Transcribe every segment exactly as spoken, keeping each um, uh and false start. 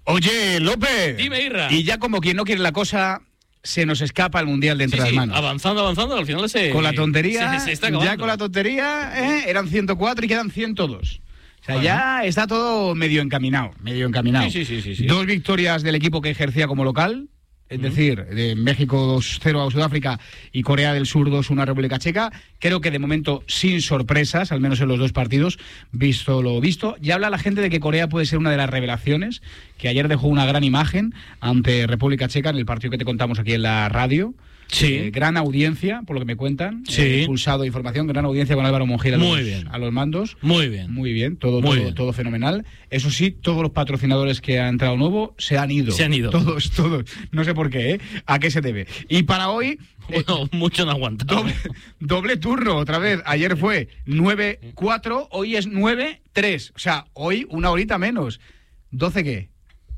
Oye, López. Dime, Irra. Y ya como quien no quiere la cosa, se nos escapa el Mundial de entre sí, las sí, manos. avanzando, avanzando, al final se... Con la tontería, se, se está acabando. ya con la tontería, ¿eh? Eran ciento cuatro y quedan ciento dos. O sea, Bueno. ya está todo medio encaminado, medio encaminado. Sí, sí, sí, sí, sí. Dos victorias del equipo que ejercía como local, es decir, de México dos cero a Sudáfrica y Corea del Sur dos uno a República Checa. Creo que de momento sin sorpresas, al menos en los dos partidos, visto lo visto. Ya habla la gente de que Corea puede ser una de las revelaciones, que ayer dejó una gran imagen ante República Checa en el partido que te contamos aquí en la radio. Sí. Eh, gran audiencia, por lo que me cuentan. Sí. He pulsado información, gran audiencia con Álvaro Monjil a, Muy los, bien. a los mandos. Muy bien. Muy bien, todo, Muy todo, bien. todo fenomenal. Eso sí, todos los patrocinadores que han entrado nuevo se han ido. Se han ido. Todos, todos. No sé por qué, ¿eh? ¿A qué se debe? Y para hoy... eh, Bueno, mucho no aguantado. doble, doble turno, otra vez. Ayer fue nueve cuatro, hoy es nueve tres. O sea, hoy una horita menos. ¿doce qué?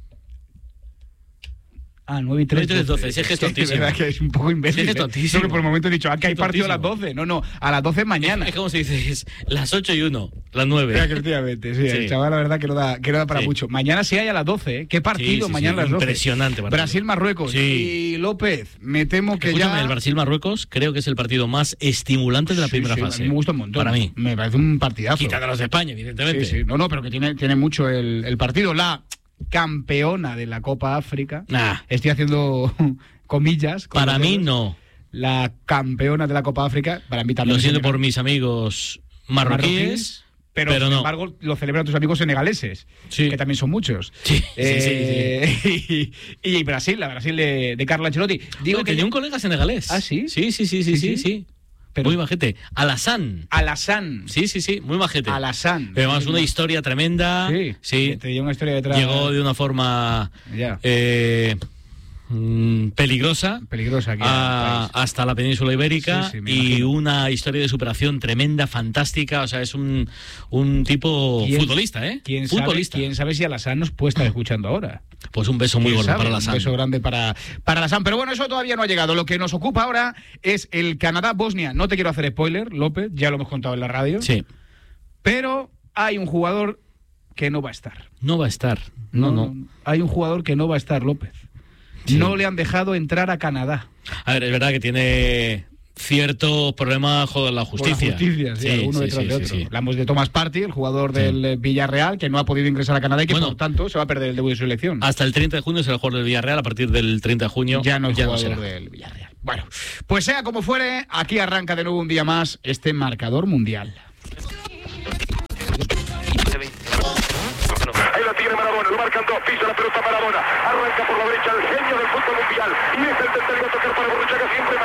Ah, nueve y tres. nueve y tres, doce. Sí, es que es tontísimo. Es verdad que es un poco imbécil. Sí, es que es ¿eh? tontísimo. Porque por el momento he dicho, ah, que hay Es partido a las tontísimo. doce. No, no, a las doce mañana. Es, es como se dice, es las ocho y uno, las nueve. Efectivamente, sí, Sí. el chaval la verdad que no da, que no da para Sí. mucho. Mañana sí hay a las doce, ¿eh? ¿Qué partido Sí, sí, mañana sí, a las doce? impresionante partido. Brasil-Marruecos. Sí. Y López, me temo que Escúchame, ya... el Brasil-Marruecos creo que es el partido más estimulante de la Sí, primera sí, fase. a mí me gusta un montón. Para mí. Me parece un partidazo. Quitando a los de España, evidentemente. Sí, sí. No, no, pero que tiene, tiene mucho el, el partido. La campeona de la Copa África. Nah. Estoy haciendo comillas. con Para los mí dedos. no. La campeona de la Copa África, para mí también. Lo es siento un por gran- mis amigos marroquíes, pero, pero sin no. embargo lo celebran tus amigos senegaleses, Sí. que también son muchos. Sí, Eh, sí, Y, y Brasil, la Brasil de, de Carlo Ancelotti. Digo No, que tenía un colega senegalés. ¿Ah, sí? Sí, sí, sí, sí, Sí, sí, sí. sí. Pero- Muy majete. Alassane. Alassane. Sí, sí, sí, muy majete. Alassane. Pero además una historia tremenda. Sí, Sí. Te dio una historia detrás. Llegó de una forma Ya. eh, mm, peligrosa Peligrosa aquí. a- al país. hasta la península ibérica Sí, sí, me y imagino. una historia de superación tremenda, fantástica. O sea, es un, un tipo ¿Quién- futbolista, ¿eh? ¿Quién sabe, futbolista. quién sabe si Alassane nos puede estar escuchando ahora? Pues un beso muy ¿Quién gordo sabe? para la Un San. beso grande para, para la San. Pero bueno, eso todavía no ha llegado. Lo que nos ocupa ahora es el Canadá-Bosnia. No te quiero hacer spoiler, López, ya lo hemos contado en la radio. Sí. Pero hay un jugador que no va a estar. No va a estar. No, no. Hay un jugador que no va a estar, López. Sí. No le han dejado entrar a Canadá. A ver, es verdad que tiene cierto problema con la justicia. Por la justicia, sí, uno detrás de sí, otro. sí. Hablamos de Thomas Partey, el jugador Sí. del eh, Villarreal, que no ha podido ingresar a Canadá y que Bueno. por tanto se va a perder el debut de su selección. Hasta el treinta de junio será el jugador del Villarreal. A partir del treinta de junio Ya no es jugador será. del Villarreal. Bueno, pues sea como fuere, aquí arranca de nuevo un día más este marcador mundial. Ahí la tiene Maradona, lo marcan dos, pisa la pelota Maradona, arranca por la derecha el genio del fútbol mundial, y es el tercero a tocar para Borruchaga, siempre